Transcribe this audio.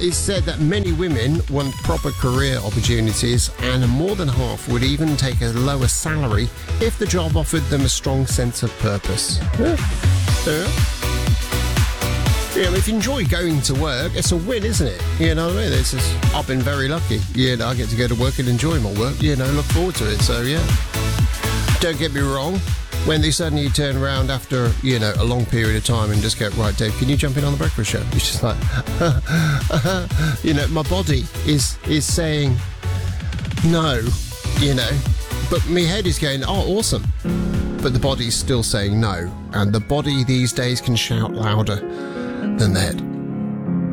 it's said that many women want proper career opportunities, and more than half would even take a lower salary if the job offered them a strong sense of purpose. If you enjoy going to work, it's a win, isn't it? You know what I mean? I've been very lucky. I get to go to work and enjoy my work. Look forward to it. So, yeah. Don't get me wrong. When they suddenly turn around after, a long period of time and just go, right, Dave, can you jump in on the breakfast show? It's just like, my body is saying no, but my head is going, oh, awesome. But the body's still saying no. And the body these days can shout louder than that.